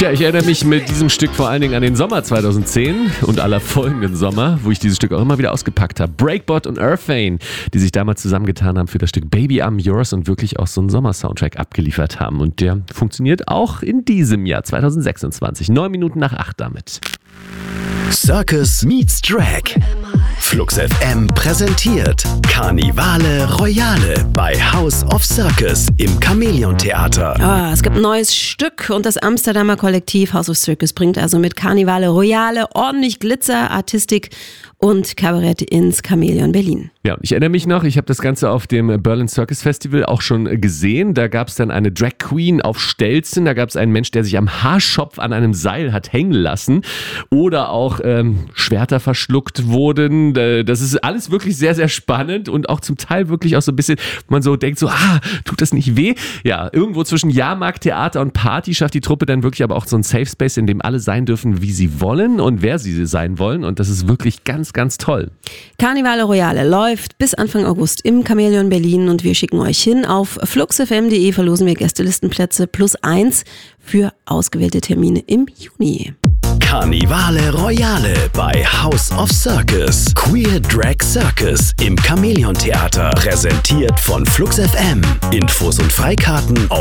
Ja, ich erinnere mich mit diesem Stück vor allen Dingen an den Sommer 2010 und aller folgenden Sommer, wo ich dieses Stück auch immer wieder ausgepackt habe. Breakbot und Earthane, die sich damals zusammengetan haben für das Stück Baby I'm Yours und wirklich auch so einen Sommer-Soundtrack abgeliefert haben. Und der funktioniert auch in diesem Jahr 2026. 9 Minuten nach 8 damit. Circus meets Drag. Flux FM präsentiert Karnivale Royale bei House of Circus im Chamäleon Theater. Es gibt ein neues Stück und das Amsterdamer Kollektiv House of Circus bringt also mit Karnivale Royale ordentlich Glitzer, Artistik und Kabarett ins Chamäleon Berlin. Ja, ich erinnere mich noch, ich habe das Ganze auf dem Berlin Circus Festival auch schon gesehen. Da gab es dann eine Drag Queen auf Stelzen, da gab es einen Mensch, der sich am Haarschopf an einem Seil hat hängen lassen oder auch Schwerter verschluckt wurden. Das ist alles wirklich sehr, sehr spannend und auch zum Teil wirklich auch so ein bisschen, wo man so denkt, so, tut das nicht weh? Ja, irgendwo zwischen Jahrmarkt, Theater und Party schafft die Truppe dann wirklich aber auch so ein Safe Space, in dem alle sein dürfen, wie sie wollen und wer sie sein wollen. Und das ist wirklich ganz, ganz toll. Karnivale Royale läuft bis Anfang August im Chamäleon Berlin und wir schicken euch hin. Auf fluxfm.de verlosen wir Gästelistenplätze +1 für ausgewählte Termine im Juni. Karnivale Royale bei House of Circus. Queer Drag Circus im Chamäleon Theater. Präsentiert von Flux FM. Infos und Freikarten auf